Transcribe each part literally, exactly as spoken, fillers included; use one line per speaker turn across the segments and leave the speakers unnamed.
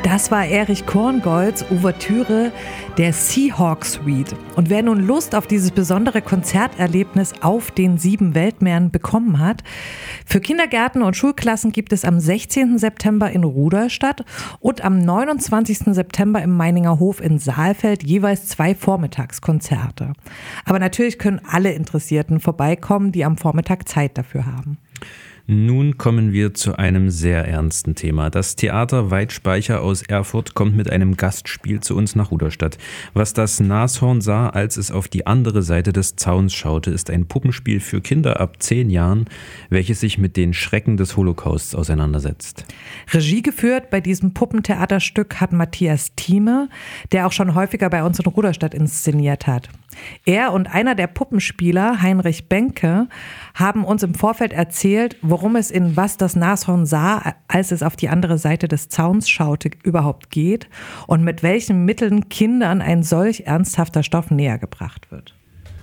Das war Erich Korngolds Ouvertüre der Seahawk Suite. Und wer nun Lust auf dieses besondere Konzerterlebnis auf den sieben Weltmeeren bekommen hat, für Kindergärten und Schulklassen gibt es am sechzehnten September in Rudolstadt und am neunundzwanzigsten September im Meininger Hof in Saalfeld jeweils zwei Vormittagskonzerte. Aber natürlich können alle Interessierten vorbeikommen, die am Vormittag Zeit dafür haben.
Nun kommen wir zu einem sehr ernsten Thema. Das Theater Weitspeicher aus Erfurt kommt mit einem Gastspiel zu uns nach Rudolstadt. Was das Nashorn sah, als es auf die andere Seite des Zauns schaute, ist ein Puppenspiel für Kinder ab zehn Jahren, welches sich mit den Schrecken des Holocausts auseinandersetzt.
Regie geführt bei diesem Puppentheaterstück hat Matthias Thieme, der auch schon häufiger bei uns in Rudolstadt inszeniert hat. Er und einer der Puppenspieler, Heinrich Benke, haben uns im Vorfeld erzählt, worum es in Was das Nashorn sah, als es auf die andere Seite des Zauns schaute, überhaupt geht und mit welchen Mitteln Kindern ein solch ernsthafter Stoff näher gebracht wird.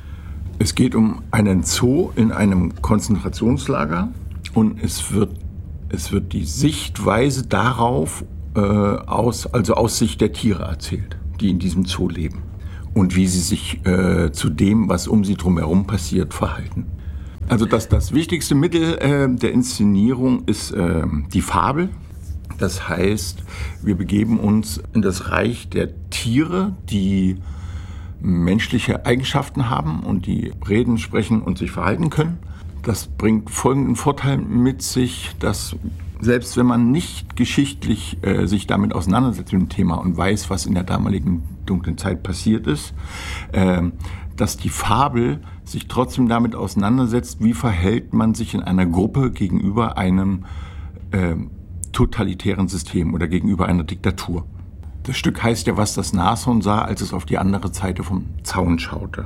Es geht um einen Zoo in einem Konzentrationslager und es wird, es wird die Sichtweise darauf äh, aus, also aus Sicht der Tiere erzählt, die in diesem Zoo leben. Und wie sie sich äh, zu dem, was um sie drumherum passiert, verhalten. Also das, das wichtigste Mittel äh, der Inszenierung ist äh, die Fabel. Das heißt, wir begeben uns in das Reich der Tiere, die menschliche Eigenschaften haben und die reden, sprechen und sich verhalten können. Das bringt folgenden Vorteil mit sich, dass selbst wenn man nicht geschichtlich äh, sich damit auseinandersetzt mit dem Thema und weiß, was in der damaligen dunklen Zeit passiert ist, äh, dass die Fabel sich trotzdem damit auseinandersetzt, wie verhält man sich in einer Gruppe gegenüber einem äh, totalitären System oder gegenüber einer Diktatur. Das Stück heißt ja, was das Nashorn sah, als es auf die andere Seite vom Zaun schaute.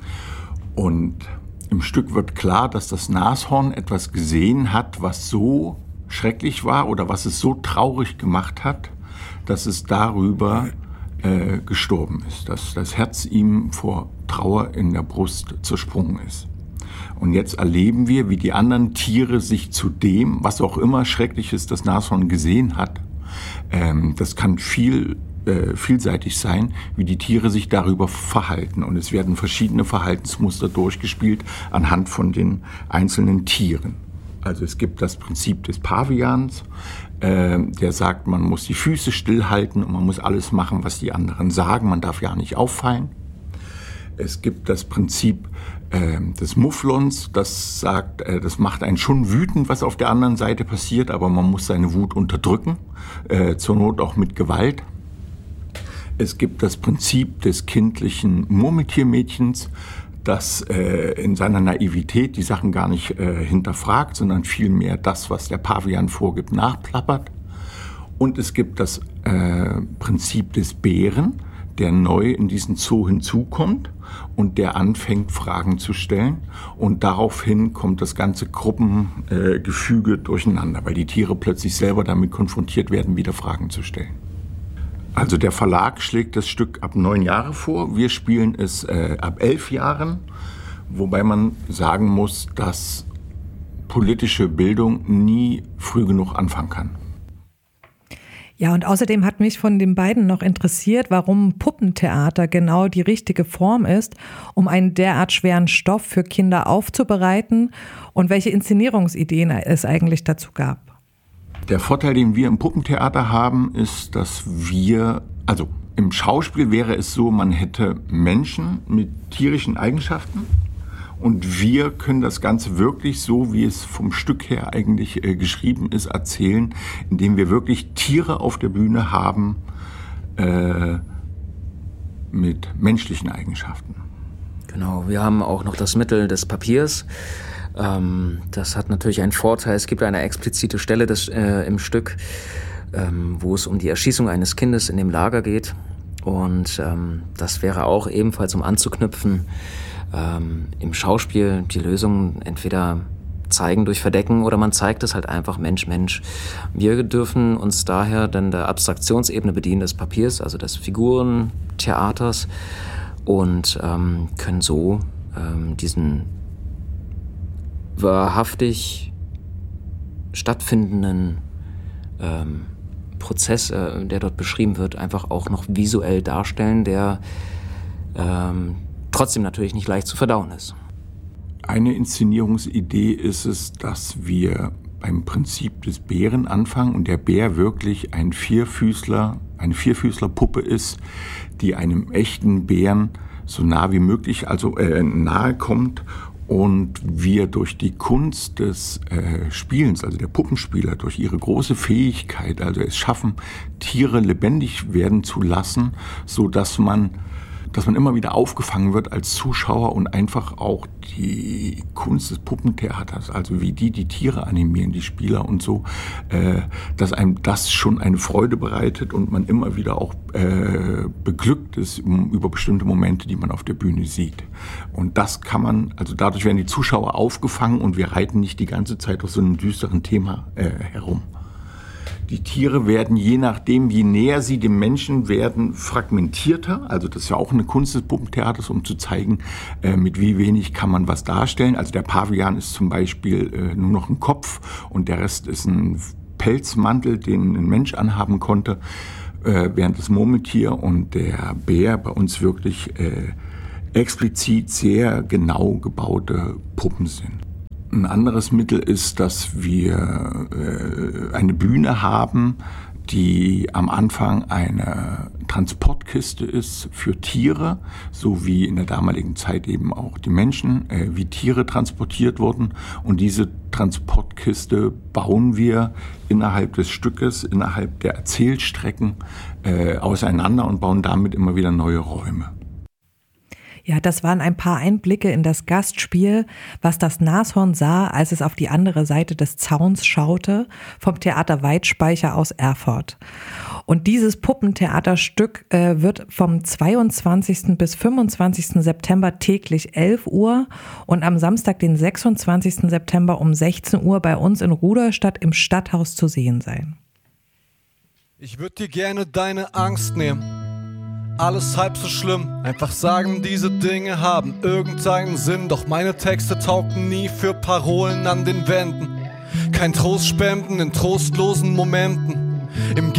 Und im Stück wird klar, dass das Nashorn etwas gesehen hat, was so schrecklich war oder was es so traurig gemacht hat, dass es darüber äh, gestorben ist, dass das Herz ihm vor Trauer in der Brust zersprungen ist. Und jetzt erleben wir, wie die anderen Tiere sich zu dem, was auch immer Schreckliches das Nashorn gesehen hat, ähm, das kann viel äh, vielseitig sein, wie die Tiere sich darüber verhalten. Und es werden verschiedene Verhaltensmuster durchgespielt anhand von den einzelnen Tieren. Also es gibt das Prinzip des Pavians, äh, der sagt, man muss die Füße stillhalten und man muss alles machen, was die anderen sagen. Man darf ja nicht auffallen. Es gibt das Prinzip äh, des Mufflons, das sagt, äh, das macht einen schon wütend, was auf der anderen Seite passiert, aber man muss seine Wut unterdrücken, äh, zur Not auch mit Gewalt. Es gibt das Prinzip des kindlichen Murmeltiermädchens, das äh, in seiner Naivität die Sachen gar nicht äh, hinterfragt, sondern vielmehr das, was der Pavian vorgibt, nachplappert. Und es gibt das äh, Prinzip des Bären, der neu in diesen Zoo hinzukommt und der anfängt, Fragen zu stellen. Und daraufhin kommt das ganze Gruppengefüge äh, durcheinander, weil die Tiere plötzlich selber damit konfrontiert werden, wieder Fragen zu stellen. Also der Verlag schlägt das Stück ab neun Jahre vor, wir spielen es äh, ab elf Jahren, wobei man sagen muss, dass politische Bildung nie früh genug anfangen kann.
Ja, und außerdem hat mich von den beiden noch interessiert, warum Puppentheater genau die richtige Form ist, um einen derart schweren Stoff für Kinder aufzubereiten und welche Inszenierungsideen es eigentlich dazu gab.
Der Vorteil, den wir im Puppentheater haben, ist, dass wir, also im Schauspiel wäre es so, man hätte Menschen mit tierischen Eigenschaften und wir können das Ganze wirklich so, wie es vom Stück her eigentlich äh, geschrieben ist, erzählen, indem wir wirklich Tiere auf der Bühne haben äh, mit menschlichen Eigenschaften.
Genau, wir haben auch noch das Mittel des Papiers. Das hat natürlich einen Vorteil. Es gibt eine explizite Stelle des, äh, im Stück, ähm, wo es um die Erschießung eines Kindes in dem Lager geht. Und ähm, das wäre auch ebenfalls, um anzuknüpfen, ähm, im Schauspiel die Lösung entweder zeigen durch Verdecken oder man zeigt es halt einfach Mensch, Mensch. Wir dürfen uns daher dann der Abstraktionsebene bedienen des Papiers, also des Figurentheaters und ähm, können so ähm, diesen wahrhaftig stattfindenden ähm, Prozess, äh, der dort beschrieben wird, einfach auch noch visuell darstellen, der ähm, trotzdem natürlich nicht leicht zu verdauen ist.
Eine Inszenierungsidee ist es, dass wir beim Prinzip des Bären anfangen und der Bär wirklich ein Vierfüßler, eine Vierfüßlerpuppe ist, die einem echten Bären so nah wie möglich also äh, nahe kommt und wir durch die Kunst des äh, Spielens, also der Puppenspieler, durch ihre große Fähigkeit, also es schaffen, Tiere lebendig werden zu lassen, so dass man dass man immer wieder aufgefangen wird als Zuschauer und einfach auch die Kunst des Puppentheaters, also wie die die Tiere animieren, die Spieler und so, äh, dass einem das schon eine Freude bereitet und man immer wieder auch äh, beglückt ist um, über bestimmte Momente, die man auf der Bühne sieht. Und das kann man, also dadurch werden die Zuschauer aufgefangen und wir reiten nicht die ganze Zeit auf so einem düsteren Thema äh, herum. Die Tiere werden, je nachdem, je näher sie dem Menschen werden, fragmentierter. Also das ist ja auch eine Kunst des Puppentheaters, um zu zeigen, äh, mit wie wenig kann man was darstellen. Also der Pavian ist zum Beispiel äh, nur noch ein Kopf und der Rest ist ein Pelzmantel, den ein Mensch anhaben konnte, äh, während das Murmeltier und der Bär bei uns wirklich äh, explizit sehr genau gebaute Puppen sind. Ein anderes Mittel ist, dass wir äh, eine Bühne haben, die am Anfang eine Transportkiste ist für Tiere, so wie in der damaligen Zeit eben auch die Menschen, äh, wie Tiere transportiert wurden. Und diese Transportkiste bauen wir innerhalb des Stückes, innerhalb der Erzählstrecken äh, auseinander und bauen damit immer wieder neue Räume.
Ja, das waren ein paar Einblicke in das Gastspiel, was das Nashorn sah, als es auf die andere Seite des Zauns schaute, vom Theater Weitspeicher aus Erfurt. Und dieses Puppentheaterstück äh, wird vom zweiundzwanzigsten bis fünfundzwanzigsten September täglich elf Uhr und am Samstag, den sechsundzwanzigsten September um sechzehn Uhr bei uns in Rudolstadt im Stadthaus zu sehen sein.
Ich würde dir gerne deine Angst nehmen. Alles halb so schlimm, einfach sagen, diese Dinge haben irgendeinen Sinn. Doch meine Texte taugen nie für Parolen an den Wänden. Kein Trost spenden in trostlosen Momenten. Im